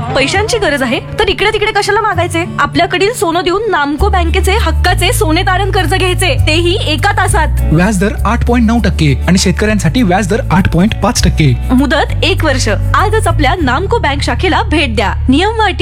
पैशांची गरज आहे तर इकडे तिकडे कशाला मागायचे? आपल्याकडील सोनं देऊन नामको बँकेचे हक्काचे सोने तारण कर्ज घ्यायचे, तेही एका तासात. व्याजदर 8.9% आणि शेतकऱ्यांसाठी व्याजदर 8.5%. मुदत 1 वर्ष. आजच आपल्या नामको बँक शाखेला भेट द्या. नियम व अटी